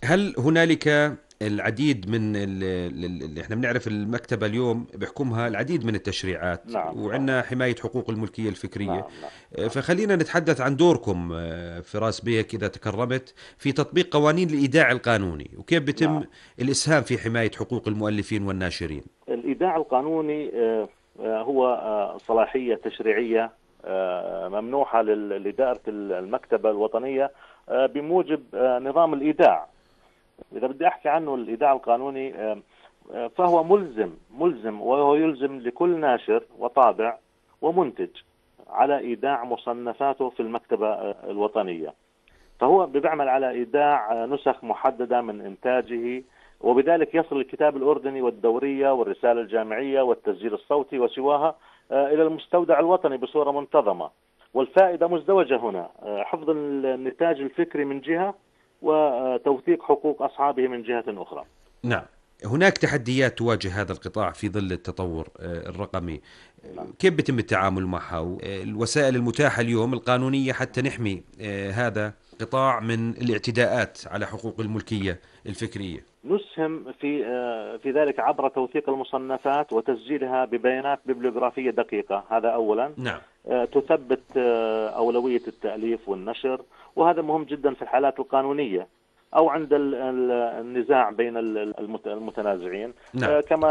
هل هنالك العديد من اللي احنا بنعرف المكتبة اليوم بيحكمها العديد من التشريعات نعم وعندنا حماية حقوق الملكية الفكرية. نعم نعم نعم فخلينا نتحدث عن دوركم في راس بيك إذا تكرمت في تطبيق قوانين الإيداع القانوني، وكيف بيتم نعم. الإسهام في حماية حقوق المؤلفين والناشرين. الإيداع القانوني هو صلاحية تشريعية ممنوحة لإدارة المكتبة الوطنية بموجب نظام الإيداع. إذا بدي أحكي عنه الإيداع القانوني فهو ملزم وهو يلزم لكل ناشر وطابع ومنتج على إيداع مصنفاته في المكتبة الوطنية. فهو بيعمل على إيداع نسخ محددة من إنتاجه، وبذلك يصل الكتاب الأردني والدورية والرسالة الجامعية والتسجيل الصوتي وسواها إلى المستودع الوطني بصورة منتظمة. والفائدة مزدوجة هنا، حفظ النتاج الفكري من جهة وتوثيق حقوق أصحابه من جهة أخرى. نعم. هناك تحديات تواجه هذا القطاع في ظل التطور الرقمي. نعم. كيف بيتم التعامل معها الوسائل المتاحة اليوم القانونية حتى نحمي هذا القطاع من الاعتداءات على حقوق الملكية الفكرية؟ نسهم في ذلك عبر توثيق المصنفات وتسجيلها ببيانات ببليوغرافية دقيقة، هذا أولا. نعم. تثبت أولوية التأليف والنشر، وهذا مهم جدا في الحالات القانونية أو عند النزاع بين المتنازعين. نعم. كما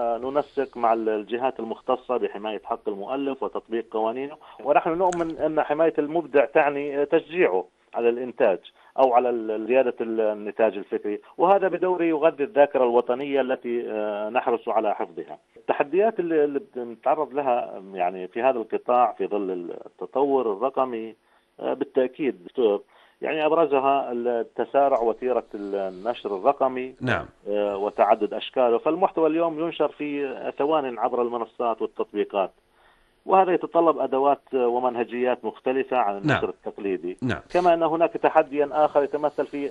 ننسق مع الجهات المختصة بحماية حق المؤلف وتطبيق قوانينه. ونحن نؤمن أن حماية المبدع تعني تشجيعه على الإنتاج أو على زيادة النتاج الفكري، وهذا بدوره يغذي الذاكرة الوطنية التي نحرص على حفظها. التحديات اللي بنتعرض لها يعني في هذا القطاع في ظل التطور الرقمي بالتأكيد دكتور، يعني أبرزها التسارع وتيرة النشر الرقمي نعم. وتعدد أشكاله. فالمحتوى اليوم ينشر في ثوان عبر المنصات والتطبيقات، وهذا يتطلب أدوات ومنهجيات مختلفة عن نعم. النشر التقليدي. نعم. كما أن هناك تحديا آخر يتمثل في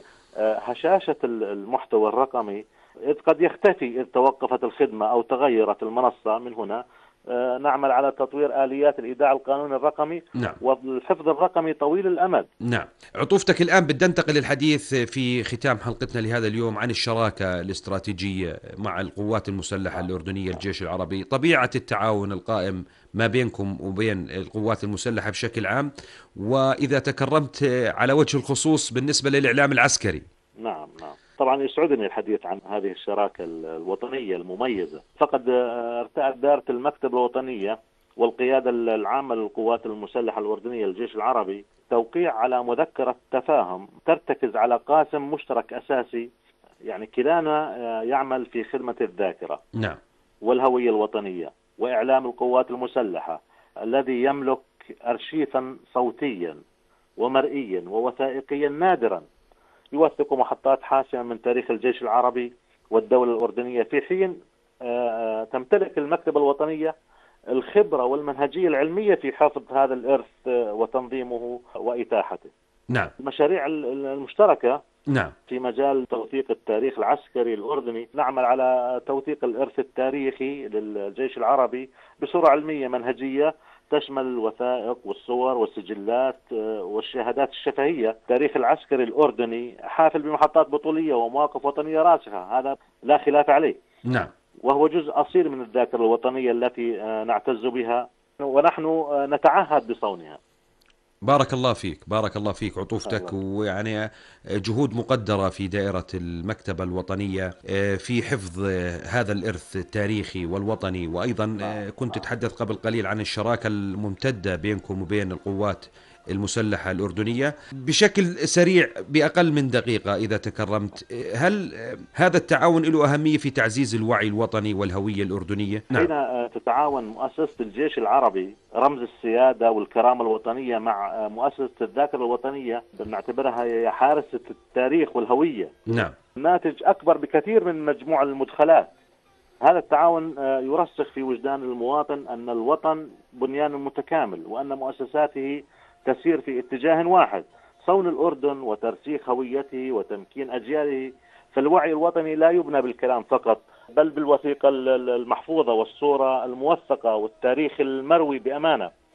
هشاشة المحتوى الرقمي، إذ قد يختفي إذ توقفت الخدمة أو تغيرت المنصة. من هنا نعمل على تطوير آليات الإيداع القانوني الرقمي، نعم. والحفظ الرقمي طويل الأمد. نعم. عطوفتك الآن بدي أنتقل الحديث في ختام حلقتنا لهذا اليوم عن الشراكة الاستراتيجية مع القوات المسلحة نعم الأردنية نعم. الجيش العربي، طبيعة التعاون القائم ما بينكم وبين القوات المسلحة بشكل عام، وإذا تكرمت على وجه الخصوص بالنسبة للإعلام العسكري. نعم نعم. طبعا يسعدني الحديث عن هذه الشراكة الوطنية المميزة. فقد ارتأت دائرة المكتب الوطنية والقيادة العامة للقوات المسلحة الأردنية الجيش العربي توقيع على مذكرة تفاهم ترتكز على قاسم مشترك أساسي. يعني كلانا يعمل في خدمة الذاكرة نعم. والهوية الوطنية وإعلام القوات المسلحة، الذي يملك أرشيفا صوتيا ومرئيا ووثائقيا نادرا يوثق محطات حاسمة من تاريخ الجيش العربي والدولة الأردنية، في حين تمتلك المكتبة الوطنية الخبرة والمنهجية العلمية في حفظ هذا الإرث وتنظيمه وإتاحته. نعم. المشاريع المشتركة نعم. في مجال توثيق التاريخ العسكري الأردني، نعمل على توثيق الإرث التاريخي للجيش العربي بصورة علمية منهجية تشمل الوثائق والصور والسجلات والشهادات الشفهية. التاريخ العسكري الأردني حافل بمحطات بطولية ومواقف وطنية راسخة، هذا لا خلاف عليه، نعم. وهو جزء أصيل من الذاكرة الوطنية التي نعتز بها ونحن نتعهد بصونها. بارك الله فيك، بارك الله فيك عطوفتك، الله. ويعني جهود مقدرة في دائرة المكتبة الوطنية في حفظ هذا الإرث التاريخي والوطني. وأيضا نعم كنت نعم. تحدث قبل قليل عن الشراكة الممتدة بينكم وبين القوات المسلحة الأردنية. بشكل سريع بأقل من دقيقة إذا تكرمت، هل هذا التعاون له أهمية في تعزيز الوعي الوطني والهوية الأردنية؟ نعم. حين تتعاون مؤسسة الجيش العربي رمز السيادة والكرامة الوطنية مع مؤسسة الذاكرة الوطنية، بنعتبرها هي حارسة التاريخ والهوية، نعم. ناتج أكبر بكثير من مجموع المدخلات. هذا التعاون يرسخ في وجدان المواطن أن الوطن بنيان متكامل، وأن مؤسساته تسير في اتجاه واحد، صون الأردن وترسيخ هويته وتمكين أجياله. فالوعي الوطني لا يبنى بالكلام فقط، بل بالوثيقة المحفوظة والصورة الموثقة والتاريخ المروي بأمانة.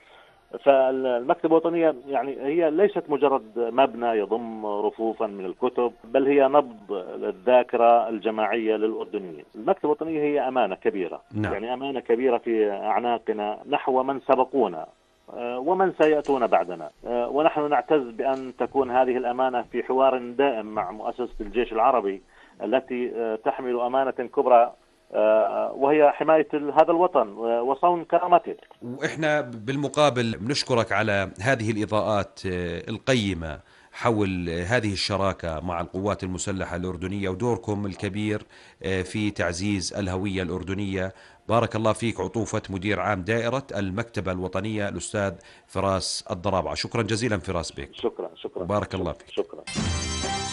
فالمكتبة الوطنية يعني هي ليست مجرد مبنى يضم رفوفا من الكتب، بل هي نبض الذاكرة الجماعية للأردنيين. المكتبة الوطنية هي أمانة كبيرة، نعم. يعني أمانة كبيرة في أعناقنا نحو من سبقونا ومن سيأتون بعدنا، ونحن نعتز بأن تكون هذه الأمانة في حوار دائم مع مؤسسة الجيش العربي التي تحمل أمانة كبرى، وهي حماية هذا الوطن وصون كرامته. وإحنا بالمقابل بنشكرك على هذه الإضاءات القيمة حول هذه الشراكة مع القوات المسلحة الأردنية ودوركم الكبير في تعزيز الهوية الأردنية. بارك الله فيك عطوفة مدير عام دائرة المكتبة الوطنية الأستاذ فراس الضرابعة. شكرا جزيلا فراس بك. شكرا. وبارك الله فيك. شكرا.